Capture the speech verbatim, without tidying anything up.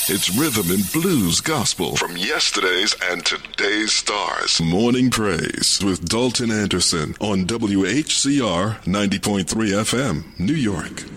It's rhythm and blues gospel from yesterday's and today's stars. Morning Praise with Dalton Anderson on W H C R ninety point three F M, New York.